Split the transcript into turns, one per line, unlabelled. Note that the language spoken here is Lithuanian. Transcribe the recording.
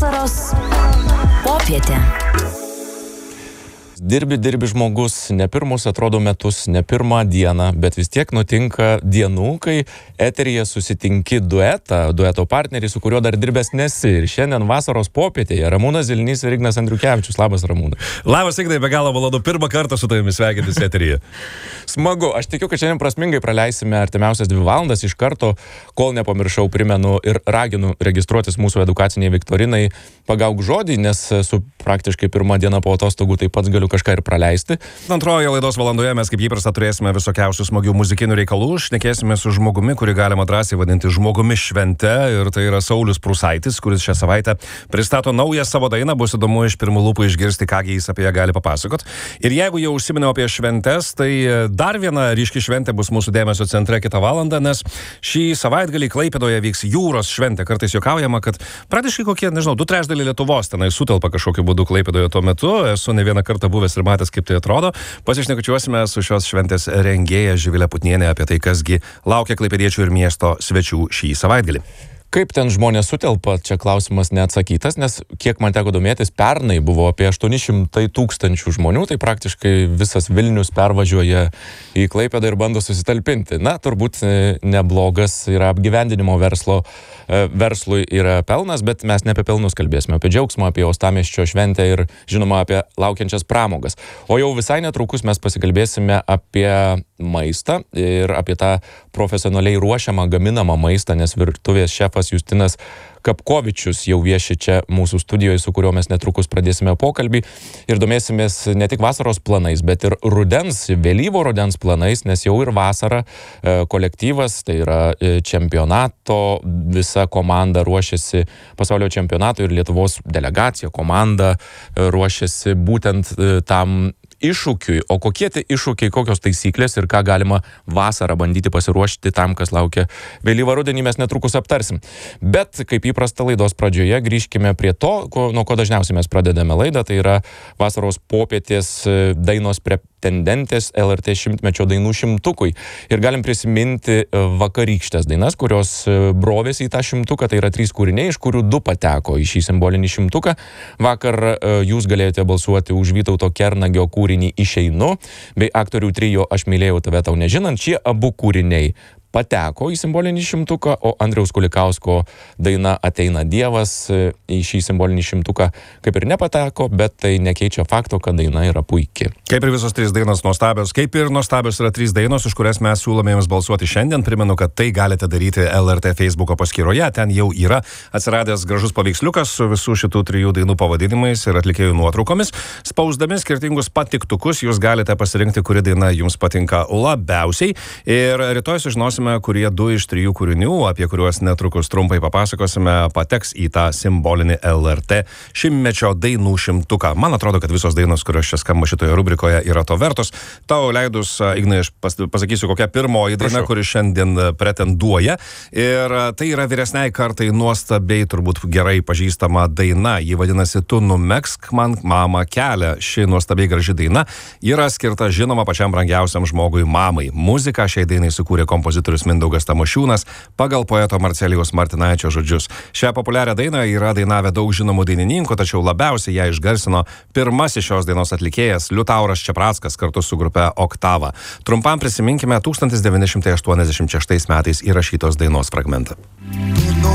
Vasaros popietė.
Dirbi žmogus, ne pirmus atrodo metus, ne pirmą dieną, bet vis tiek nutinka dienų, kai eteryje susitinki dueto partnerį, su kuriuo dar dirbęs nesi. Ir šiandien vasaros popietėje Ramūnas Zilnys ir Ignas Andriukevičius. Labas, Ramūnai.
Labas, Ignai, be galo malonu pirmą kartą su tavimi sveikintis eteryje.
Smagu. Aš tikiu, kad šiandien prasmingai praleisime artimiausias 2 valandas. Iš karto, kol nepamiršau, primenu ir raginu registruotis mūsų edukaciniai viktorinai Pagauk žodį, nes su praktiškai pirmą dieną po atostogų taip pat galiu kažką ir praleisti.
Antrojoje laidos valandoje mes kaip įprasta turėsime visokiausių smagių muzikinių reikalų. Šnekėsime su žmogumi, kurį galima drąsiai vadinti žmogumi švente. Ir tai yra Saulius Prūsaitis, kuris šią savaitę pristato naują savo dainą. Bus įdomu iš pirmų lūpų išgirsti, kągi jis apie ją gali papasakot. Ir jeigu jau užsiminiau apie šventes, tai dar viena ryški šventė bus mūsų dėmesio centre kitą valandą, nes šį savaitgalį Klaipėdoje vyks jūros šventė. Kartais juokaujama, kad praktiškai kokie, 2/3 Lietuvos tenai sutelpa kažkokiu būdu Klaipėdoje tuo metu. Esu ne vieną kartą buvęs ir matęs, kaip tai atrodo. Pasišnekučiuosime su šios šventės rengėja Živilė Putnienė apie tai, kasgi laukia klaipėdiečių ir miesto svečių šį savaitgalį.
Kaip ten žmonės sutelpa, čia klausimas neatsakytas, nes kiek man teko domėtis, pernai buvo apie 800 000 žmonių, tai praktiškai visas Vilnius pervažiuoja į Klaipėdą ir bando susitalpinti. Na, turbūt neblogas yra apgyvendinimo verslui yra pelnas, bet mes ne apie pelnus kalbėsime, apie džiaugsmą, apie uostamiesčio šventę ir, žinoma, apie laukiančias pramogas. O jau visai netrukus mes pasikalbėsime apie maistą ir apie tą profesionaliai ruošiamą, gaminamą maistą, nes virtuvės šefas Justinas Kapkovičius jau vieši čia mūsų studijoje, su kuriuo mes netrukus pradėsime pokalbį ir domėsimės ne tik vasaros planais, bet ir vėlyvo rudens planais, nes jau ir vasara kolektyvas, tai yra čempionato, visa komanda ruošiasi pasaulio čempionato ir Lietuvos delegacija, komanda ruošiasi būtent tam iššūkiui. O kokie tai iššūkiai, kokios taisyklės ir ką galima vasarą bandyti pasiruošti tam, kas laukia vėlyvą rudenį, mes netrukus aptarsim. Bet, kaip įprasta laidos pradžioje, grįžkime prie to, nuo ko dažniausiai mes pradedame laidą, tai yra vasaros popietės dainos pretendentės LRT 100-mečio dainų 100-ukui. Ir galim prisiminti vakarykštės dainas, kurios brovėsi į tą 100-uką, tai yra 3 kūriniai, iš kurių 2 pateko į šį simbolinį 100-uką. Vakar jūs galėjote balsuoti už Vytauto Kernagio kūrinį Išeinu, bei aktorių trio Aš mylėjau tave tau nežinant. Šie abu kūriniai pateko į simbolinį 100-uką, o Andriaus Kulikausko daina Ateina Dievas į šį simbolinį 100-uką kaip ir nepateko, bet tai nekeičia fakto, kad daina yra puiki.
Kaip ir visos 3 dainos nuostabios, kaip ir nuostabios yra 3 dainos, už kurias mes siūlome jums balsuoti šiandien. Primenu, kad tai galite daryti LRT Facebooko paskyroje. Ten jau yra atsiradęs gražus paveiksliukas su visų šitų 3 dainų pavadinimais ir atlikėjų nuotraukomis. Spausdami skirtingus patiktukus, jūs galite pasirinkti, kuri daina jums patinka labiausiai. Ir rytoj sužinosime, kurie 2 iš 3 kūrinių, apie kuriuos netrukus trumpai papasakosime, pateks į tą simbolinį LRT 100-mečio dainų 100-uką. Man atrodo, kad visos dainos, kurios čia skamba šitoje rubrikoje, yra to vertos. Tau leidus, Ignai, aš pasakysiu, kokia pirmoji daina, kuri šiandien pretenduoja. Ir tai yra vyresniai kartai nuostabiai, turbūt gerai pažįstama daina. Ji vadinasi Tu numegzk man mama kelią. Ši nuostabiai graži daina yra skirta, žinoma, pačiam brangiausiam žmogui, mamai. Muziką šiai dainai sukūrė kompozitorius Mindaugas Tamošiūnas pagal poeto Marcelijaus Martinaičio žodžius. Šią populiarią dainą yra dainavę daug žinomų dainininkų, tačiau labiausiai ją išgarsino pirmasis šios dainos atlikėjas Liutauras Čeprackas kartu su grupe Oktava. Trumpam prisiminkime 1986 metais įrašytos dainos fragmentą.